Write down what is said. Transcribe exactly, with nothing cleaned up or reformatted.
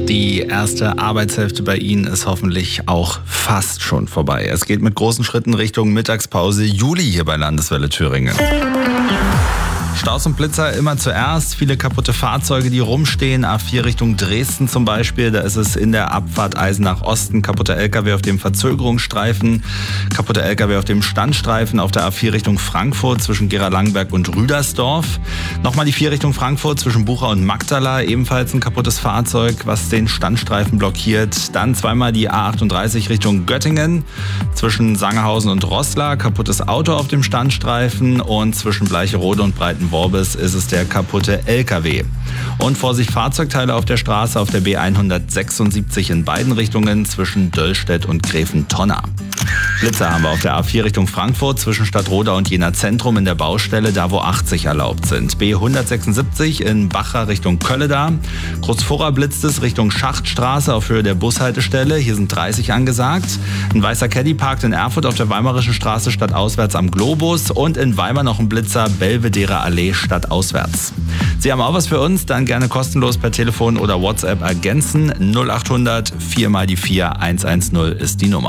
Die erste Arbeitshälfte bei Ihnen ist hoffentlich auch fast schon vorbei. Es geht mit großen Schritten Richtung Mittagspause Juli hier bei Landeswelle Thüringen. Staus und Blitzer immer zuerst. Viele kaputte Fahrzeuge, die rumstehen. A vier Richtung Dresden zum Beispiel. Da ist es in der Abfahrt Eisenach Osten. Kaputter L K W auf dem Verzögerungsstreifen. Kaputter L K W auf dem Standstreifen. Auf der A vier Richtung Frankfurt zwischen Gera-Langenberg und Rüdersdorf. Nochmal die vier Richtung Frankfurt zwischen Bucha und Magdala. Ebenfalls ein kaputtes Fahrzeug, was den Standstreifen blockiert. Dann zweimal die A achtunddreißig Richtung Göttingen. Zwischen Sangerhausen und Roßla. Kaputtes Auto auf dem Standstreifen. Und zwischen Bleicherode und Breitenwald Worbis ist es der kaputte L K W. Und Vorsicht Fahrzeugteile auf der Straße auf der B hundertsechsundsiebzig in beiden Richtungen zwischen Döllstedt und Gräfentonna. Blitzer haben wir auf der A vier Richtung Frankfurt zwischen Stadtroda und Jena Zentrum in der Baustelle, da wo achtzig erlaubt sind. B hundertsechsundsiebzig in Bacher Richtung Kölleda. Kurz vorher blitzt es Richtung Schachtstraße auf Höhe der Bushaltestelle. Hier sind dreißig angesagt. Ein weißer Caddy parkt in Erfurt auf der Weimarischen Straße stadtauswärts am Globus. Und in Weimar noch ein Blitzer Belvedere Allee stadtauswärts. Sie haben auch was für uns? Dann gerne kostenlos per Telefon oder WhatsApp ergänzen. null achthundert vier mal die vier eins eins null ist die Nummer.